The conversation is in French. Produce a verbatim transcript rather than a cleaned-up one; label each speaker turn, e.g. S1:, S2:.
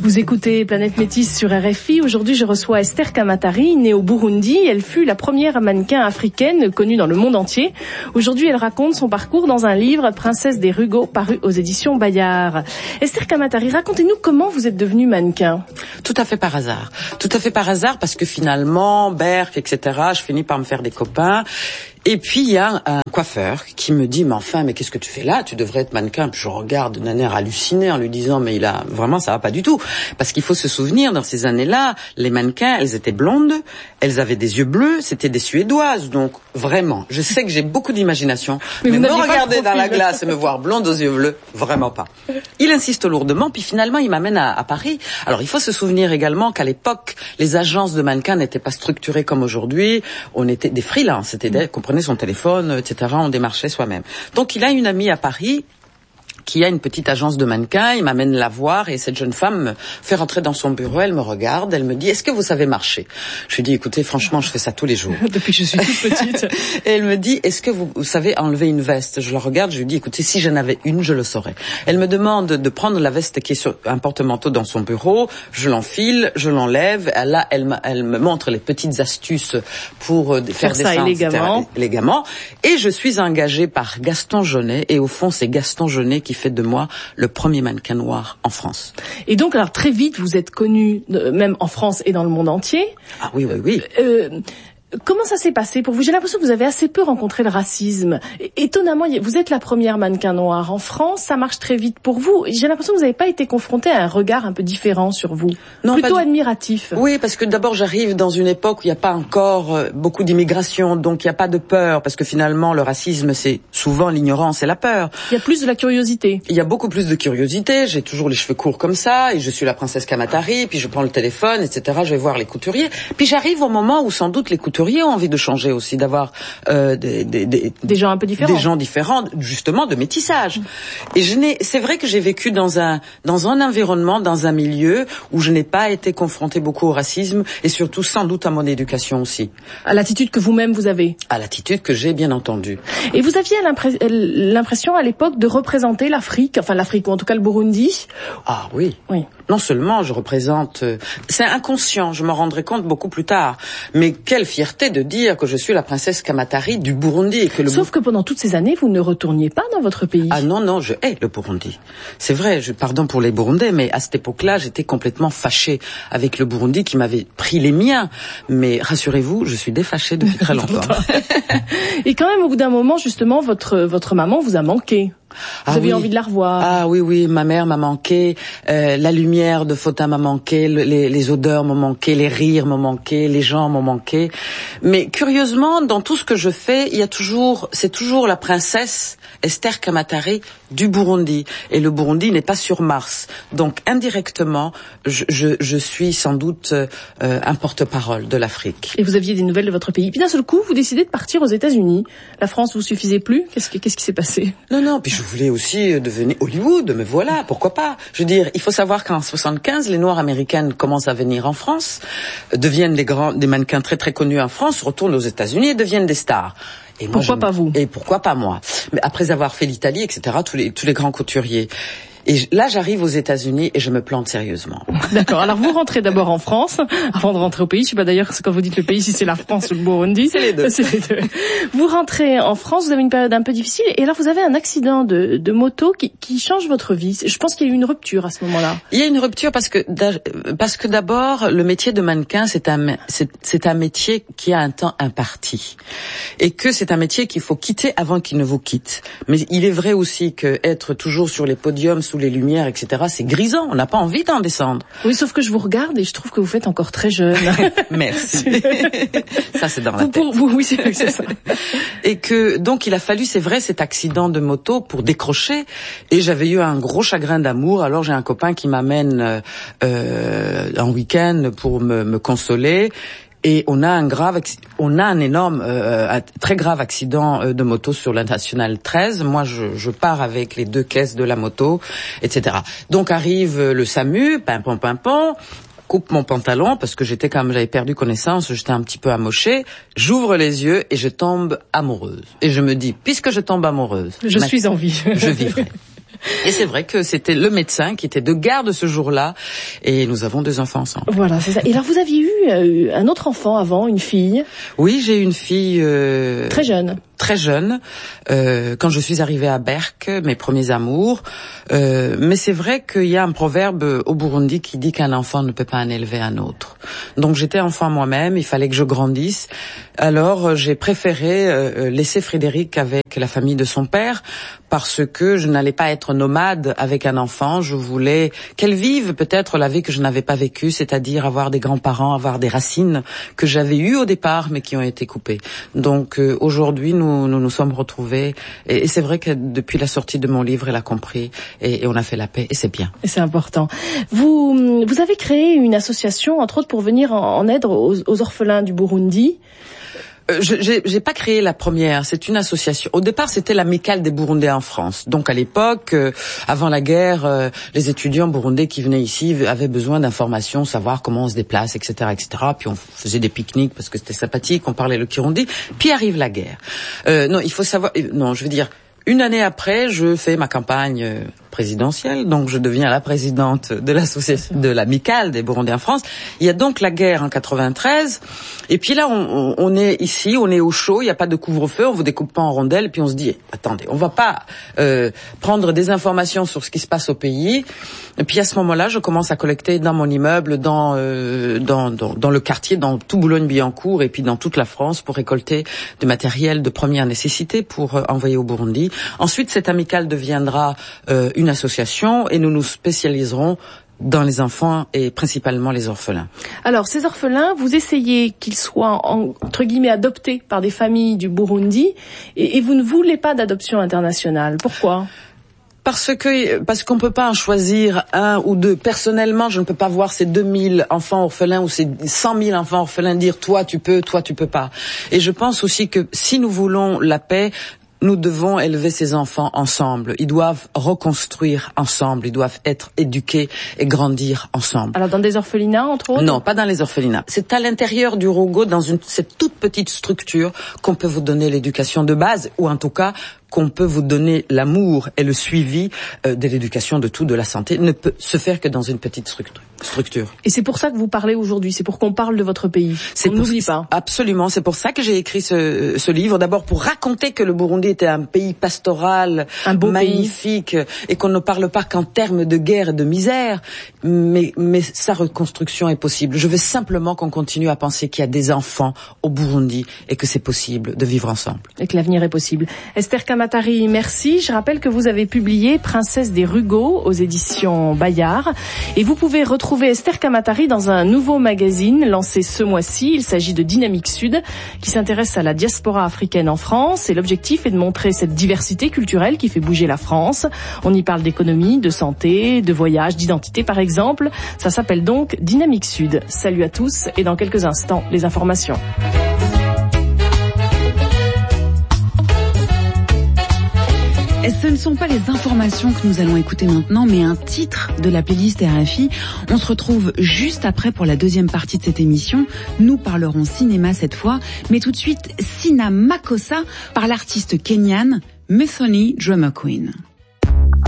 S1: Vous écoutez Planète Métis sur R F I. Aujourd'hui, je reçois Esther Kamatari, née au Burundi. Elle fut la première mannequin africaine connue dans le monde entier. Aujourd'hui, elle raconte son parcours dans un livre, Princesse des Rugo, paru aux éditions Bayard. Esther Kamatari, racontez-nous comment vous êtes devenue mannequin.
S2: Tout à fait par hasard. Tout à fait par hasard parce que finalement, Berck, et cetera, je finis par me faire des copains. Et puis il y a un coiffeur qui me dit, mais enfin, mais qu'est-ce que tu fais là? Tu devrais être mannequin. Puis je regarde d'un air halluciné en lui disant, mais il a vraiment, ça va pas du tout. Parce qu'il faut se souvenir, dans ces années-là, les mannequins, elles étaient blondes, elles avaient des yeux bleus, c'était des Suédoises. Donc vraiment, je sais que j'ai beaucoup d'imagination, mais, mais me regarder dans la glace et me voir blonde aux yeux bleus, vraiment pas. Il insiste lourdement, puis finalement il m'amène à, à Paris. Alors il faut se souvenir également qu'à l'époque, les agences de mannequins n'étaient pas structurées comme aujourd'hui. On était des freelances, c'était des, prenait son téléphone, et cetera. On démarchait soi-même. Donc il a une amie à Paris qui a une petite agence de mannequins, il m'amène la voir et cette jeune femme me fait rentrer dans son bureau, elle me regarde, elle me dit, est-ce que vous savez marcher? Je lui dis, écoutez, franchement, je fais ça tous les jours.
S1: Depuis que je suis toute petite.
S2: Et elle me dit, est-ce que vous, vous savez enlever une veste? Je la regarde, je lui dis, écoutez, si j'en avais une, je le saurais. Elle me demande de prendre la veste qui est sur un porte-manteau dans son bureau, je l'enfile, je l'enlève, là, elle me, elle me montre les petites astuces pour faire, faire
S1: ça
S2: descendre,
S1: élégamment.
S2: élégamment. Et je suis engagée par Gaston Jeunet, et au fond, c'est Gaston Jeunet qui fait de moi le premier mannequin noir en France.
S1: Et donc, alors très vite, vous êtes connu, même en France et dans le monde entier.
S2: Ah oui, oui, oui.
S1: Euh, Comment ça s'est passé pour vous? J'ai l'impression que vous avez assez peu rencontré le racisme. Étonnamment, vous êtes la première mannequin noire en France, ça marche très vite pour vous. J'ai l'impression que vous n'avez pas été confronté à un regard un peu différent sur vous, non, plutôt
S2: pas
S1: admiratif.
S2: Oui, parce que d'abord j'arrive dans une époque où il n'y a pas encore euh, beaucoup d'immigration, donc il n'y a pas de peur, parce que finalement le racisme c'est souvent l'ignorance et la peur.
S1: Il y a plus de la curiosité.
S2: Il y a beaucoup plus de curiosité, j'ai toujours les cheveux courts comme ça, et je suis la princesse Kamatari, puis je prends le téléphone, et cetera. Je vais voir les couturiers, puis j'arrive au moment où sans doute les couturiers ont envie de changer aussi, d'avoir euh, des, des, des,
S1: des gens un peu différents,
S2: des gens différents, justement de métissage. Et je n'ai, c'est vrai que j'ai vécu dans un dans un environnement, dans un milieu où je n'ai pas été confrontée beaucoup au racisme et surtout sans doute à mon éducation aussi.
S1: À l'attitude que vous-même vous avez.
S2: À l'attitude que j'ai bien entendu.
S1: Et vous aviez l'impression à l'époque de représenter l'Afrique, enfin l'Afrique ou en tout cas le Burundi.
S2: Ah oui.
S1: Oui.
S2: Non seulement je représente, euh, c'est inconscient, je m'en rendrai compte beaucoup plus tard, mais quelle fierté de dire que je suis la princesse Kamatari du Burundi. Et que le
S1: Sauf
S2: Bur...
S1: que pendant toutes ces années, vous ne retourniez pas dans votre pays.
S2: Ah non, non, je hais le Burundi. C'est vrai, je, pardon pour les Burundais, mais à cette époque-là, j'étais complètement fâchée avec le Burundi qui m'avait pris les miens. Mais rassurez-vous, je suis défâchée depuis très longtemps.
S1: Et quand même, au bout d'un moment, justement, votre, votre maman vous a manqué. Vous
S2: ah
S1: avez
S2: oui.
S1: envie de la revoir.
S2: Ah oui, oui, ma mère m'a manqué, euh, la lumière de Fota m'a manqué, le, les, les odeurs m'ont manqué, les rires m'ont manqué, les gens m'ont manqué. Mais curieusement, dans tout ce que je fais, il y a toujours, c'est toujours la princesse Esther Kamatari du Burundi. Et le Burundi n'est pas sur Mars. Donc indirectement, je, je, je suis sans doute euh, un porte-parole de l'Afrique.
S1: Et vous aviez des nouvelles de votre pays. Puis d'un seul coup, vous décidez de partir aux États-Unis. La France vous suffisait plus. Qu'est-ce, qu'est-ce qui s'est passé?
S2: Non, non, puis je voulais aussi devenir Hollywood, mais voilà, pourquoi pas. Je veux dire, il faut savoir qu'en soixante-quinze, les Noires américaines commencent à venir en France, deviennent des grands, des mannequins très très connus en France, retournent aux États-Unis et deviennent des stars. Et moi,
S1: pourquoi
S2: je...
S1: pas vous?
S2: Et pourquoi pas moi? Mais après avoir fait l'Italie, et cetera, tous les tous les grands couturiers. Et là, j'arrive aux États-Unis et je me plante sérieusement.
S1: D'accord. Alors, vous rentrez d'abord en France, avant de rentrer au pays. Je sais pas d'ailleurs quand vous dites le pays, si c'est la France ou le Burundi.
S2: C'est les deux.
S1: C'est les deux. Vous rentrez en France, vous avez une période un peu difficile, et alors vous avez un accident de, de moto qui, qui change votre vie. Je pense qu'il y a eu une rupture à ce moment-là.
S2: Il y a une rupture parce que parce que d'abord, le métier de mannequin, c'est un c'est, c'est un métier qui a un temps imparti, et que c'est un métier qu'il faut quitter avant qu'il ne vous quitte. Mais il est vrai aussi que être toujours sur les podiums, sous les lumières, et cetera, c'est grisant. On n'a pas envie d'en descendre.
S1: Oui, sauf que je vous regarde et je trouve que vous faites encore très jeune.
S2: Merci. Ça, c'est dans la
S1: vous,
S2: tête.
S1: Pour vous, oui, c'est, c'est ça.
S2: Et que, donc, il a fallu, c'est vrai, cet accident de moto pour décrocher. Et j'avais eu un gros chagrin d'amour. Alors, j'ai un copain qui m'amène euh, en week-end pour me, me consoler. Et on a un grave, on a un énorme, euh, un très grave accident de moto sur la nationale treize. Moi, je, je pars avec les deux caisses de la moto, et cetera. Donc arrive le SAMU, pimpon, pimpon, coupe mon pantalon parce que j'étais comme j'avais perdu connaissance, j'étais un petit peu amochée. J'ouvre les yeux et je tombe amoureuse. Et je me dis, puisque je tombe amoureuse,
S1: je suis en vie.
S2: Je vivrai. Et c'est vrai que c'était le médecin qui était de garde ce jour-là, et nous avons deux enfants ensemble.
S1: Voilà, c'est ça. Et alors vous aviez eu euh, un autre enfant avant, une fille?
S2: Oui, j'ai eu une fille... Euh...
S1: Très jeune.
S2: Très jeune, euh, quand je suis arrivée à Berck, mes premiers amours. Euh, mais c'est vrai qu'il y a un proverbe au Burundi qui dit qu'un enfant ne peut pas en élever un autre. Donc j'étais enfant moi-même, il fallait que je grandisse. Alors j'ai préféré euh, laisser Frédéric avec la famille de son père, parce que je n'allais pas être nomade avec un enfant. Je voulais qu'elle vive peut-être la vie que je n'avais pas vécue, c'est-à-dire avoir des grands-parents, avoir des racines que j'avais eues au départ, mais qui ont été coupées. Donc euh, aujourd'hui, nous Nous, nous nous sommes retrouvés, et, et c'est vrai que depuis la sortie de mon livre, elle a compris, et, et on a fait la paix, et c'est bien.
S1: Et c'est important. Vous, vous avez créé une association, entre autres, pour venir en, en aide aux, aux orphelins du Burundi.
S2: Euh, je j'ai, j'ai pas créé la première, c'est une association. Au départ, c'était l'amicale des Burundais en France. Donc à l'époque, euh, avant la guerre, euh, les étudiants burundais qui venaient ici avaient besoin d'informations, savoir comment on se déplace, et cetera, et cetera. Puis on faisait des pique-niques parce que c'était sympathique, on parlait le kirundi. Puis arrive la guerre. Euh, non, il faut savoir. Non, je veux dire. Une année après, je fais ma campagne présidentielle, donc je deviens la présidente de l'association, de l'amicale des Burundais en France. Il y a donc la guerre en quatre-vingt-treize, et puis là, on, on est ici, on est au chaud, il n'y a pas de couvre-feu, on vous découpe pas en rondelles, et puis on se dit, attendez, on va pas euh, prendre des informations sur ce qui se passe au pays. Et puis à ce moment-là, je commence à collecter dans mon immeuble, dans euh, dans, dans, dans le quartier, dans tout Boulogne-Billancourt, et puis dans toute la France, pour récolter du matériel de première nécessité pour euh, envoyer au Burundi. Ensuite, cette amicale deviendra euh, une association, et nous nous spécialiserons dans les enfants et principalement les orphelins.
S1: Alors, ces orphelins, vous essayez qu'ils soient, entre guillemets, adoptés par des familles du Burundi, et, et vous ne voulez pas d'adoption internationale. Pourquoi ?
S2: Parce que parce qu'on peut pas en choisir un ou deux. Personnellement, je ne peux pas voir ces deux mille enfants orphelins ou ces cent mille enfants orphelins dire toi tu peux, toi tu peux pas. Et je pense aussi que si nous voulons la paix, nous devons élever ces enfants ensemble. Ils doivent reconstruire ensemble. Ils doivent être éduqués et grandir ensemble.
S1: Alors dans des orphelinats, entre autres ?
S2: Non, pas dans les orphelinats. C'est à l'intérieur du Rogo, dans une, cette toute petite structure, qu'on peut vous donner l'éducation de base, ou en tout cas qu'on peut vous donner l'amour et le suivi euh, de l'éducation, de tout, de la santé, ne peut se faire que dans une petite structure.
S1: Et c'est pour ça que vous parlez aujourd'hui, c'est pour qu'on parle de votre pays.
S2: C'est
S1: on n'oublie pas.
S2: Absolument, c'est pour ça que j'ai écrit ce, ce livre. D'abord pour raconter que le Burundi était un pays pastoral,
S1: un beau
S2: magnifique,
S1: pays.
S2: Et qu'on ne parle pas qu'en termes de guerre et de misère, mais, mais sa reconstruction est possible. Je veux simplement qu'on continue à penser qu'il y a des enfants au Burundi et que c'est possible de vivre ensemble.
S1: Et que l'avenir est possible. Esther Kamatari, merci. Je rappelle que vous avez publié Princesse des Rugo aux éditions Bayard. Et vous pouvez retrouver Esther Kamatari dans un nouveau magazine lancé ce mois-ci. Il s'agit de Dynamique Sud, qui s'intéresse à la diaspora africaine en France. Et l'objectif est de montrer cette diversité culturelle qui fait bouger la France. On y parle d'économie, de santé, de voyage, d'identité par exemple. Ça s'appelle donc Dynamique Sud. Salut à tous et dans quelques instants, les informations.
S3: Et ce ne sont pas les informations que nous allons écouter maintenant, mais un titre de la playlist R F I. On se retrouve juste après pour la deuxième partie de cette émission. Nous parlerons cinéma cette fois, mais tout de suite Sina Makossa par l'artiste kenyan Muthoni Drummer Queen.